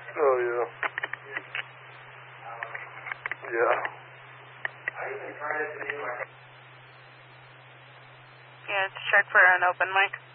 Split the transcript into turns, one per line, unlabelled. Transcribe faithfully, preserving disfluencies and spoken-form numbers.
Oh, yeah. Yeah.
Yeah, let's check for an open mic.